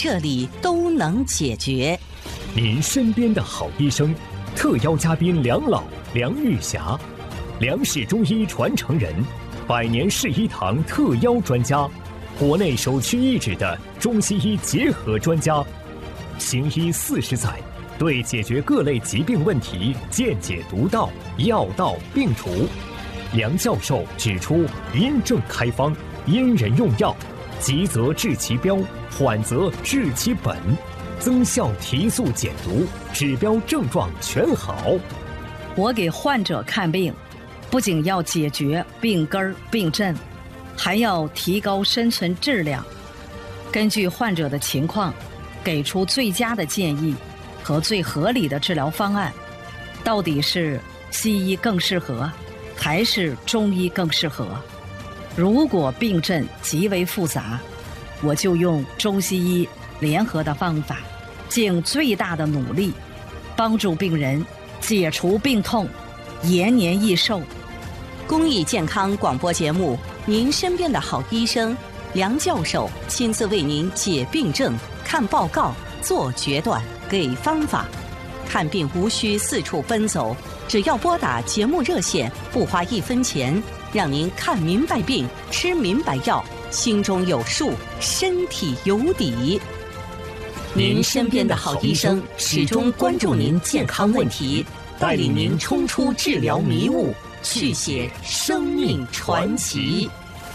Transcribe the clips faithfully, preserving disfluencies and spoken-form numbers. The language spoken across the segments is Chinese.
这里都能解决。 您身边的好医生，特邀嘉宾梁老、梁玉霞，梁氏中医传承人，百年世医堂特邀专家，国内首屈一指的中西医结合专家，行医四十载，对解决各类疾病问题见解独到，药到病除。梁教授指出，因症开方，因人用药，急则治其标，缓则治其本，增效提速减毒，指标症状全好。 我给患者看病，不仅要解决病根儿病症，还要提高生存质量。根据患者的情况，给出最佳的建议和最合理的治疗方案。到底是西医更适合，还是中医更适合？如果病症极为复杂，我就用中西医联合的方法，尽最大的努力，帮助病人解除病痛，延年益寿。 公益健康广播节目，您身边的好医生梁教授亲自为您解病症、看报告、做决断、给方法。看病无需四处奔走，只要拨打节目热线，不花一分钱，让您看明白病，吃明白药，心中有数，身体有底。您身边的好医生始终关注您健康问题，带领您冲出治疗迷雾，续写生命传奇。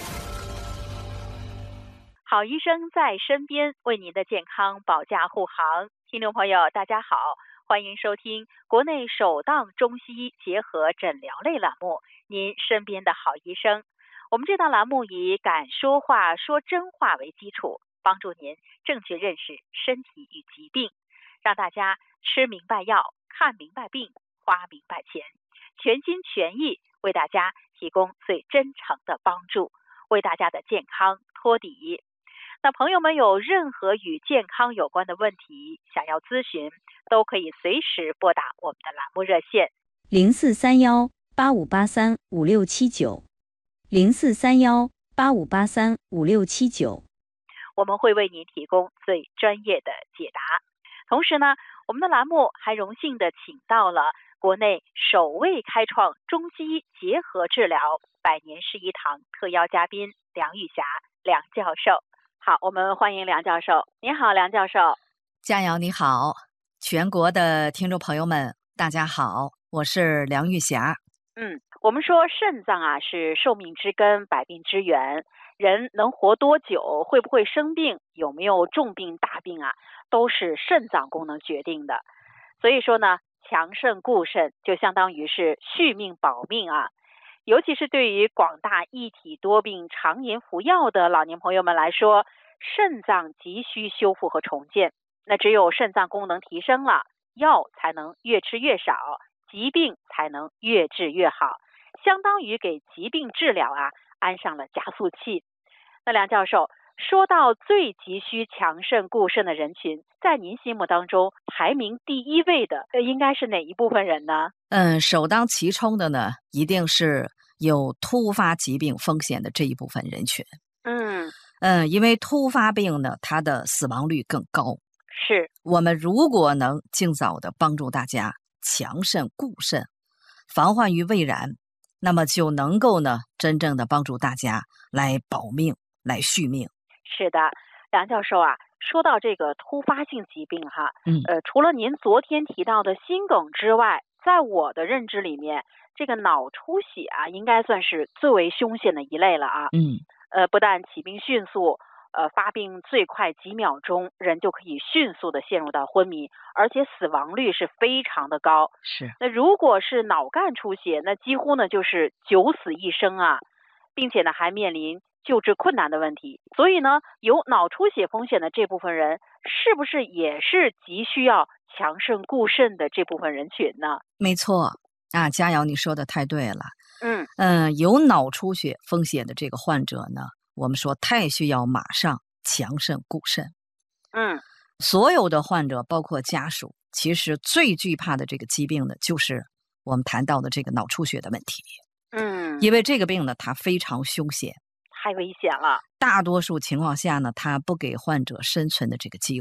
好医生在身边，为您的健康保驾护航。听众朋友大家好，欢迎收听国内首档中西医结合诊疗类栏目，您身边的好医生。我们这档栏目以敢说话说真话为基础，帮助您正确认识身体与疾病，让大家吃明白药，看明白病，花明白钱，全心全意为大家提供最真诚的帮助，为大家的健康托底。那朋友们有任何与健康有关的问题想要咨询，都可以随时拨打我们的栏目热线零四三幺八五八三五六七九零四三幺八五八三五六七九， 我们会为您提供最专业的解答。同时呢，我们的栏目还荣幸的请到了国内首位开创中西医结合治疗百年世医堂特邀嘉宾梁玉霞梁教授。好，我们欢迎梁教授。你好，梁教授。 佳瑶你好，全国的听众朋友们大家好，我是梁玉霞。 嗯，我们说肾脏啊是寿命之根，百病之源，人能活多久，会不会生病，有没有重病大病啊，都是肾脏功能决定的。所以说呢，强肾固肾就相当于是续命保命啊。尤其是对于广大一体多病常年服药的老年朋友们来说，肾脏急需修复和重建。那只有肾脏功能提升了，药才能越吃越少，疾病才能越治越好，相当于给疾病治疗啊安上了加速器。那梁教授，说到最急需强肾固肾的人群，在您心目当中排名第一位的应该是哪一部分人呢？ 嗯，首当其冲的呢，一定是有突发疾病风险的这一部分人群。 嗯嗯，因为突发病呢，它的死亡率更高。 是， 我们如果能尽早的帮助大家强肾固肾，防患于未然，那么就能够呢，真正的帮助大家来保命，来续命。 是的，梁教授啊，说到这个突发性疾病哈， 嗯， 呃，除了您昨天提到的心梗之外，在我的认知里面，这个脑出血啊，应该算是最为凶险的一类了啊。 嗯， 呃，不但起病迅速，呃，发病最快几秒钟，人就可以迅速的陷入到昏迷，而且死亡率是非常的高。 是。 那如果是脑干出血，那几乎呢就是九死一生啊，并且呢还面临救治困难的问题。所以呢，有脑出血风险的这部分人，是不是也是急需要强肾固肾的这部分人群呢？ 没错啊，佳瑶你说的太对了。 嗯嗯，有脑出血风险的这个患者呢，我们说太需要马上强肾固肾。 嗯， 所有的患者包括家属，其实最惧怕的这个疾病呢，就是我们谈到的这个脑出血的问题。 嗯， 因为这个病呢，它非常凶险， 太危险了。 大多数情况下呢，它不给患者生存的这个机会。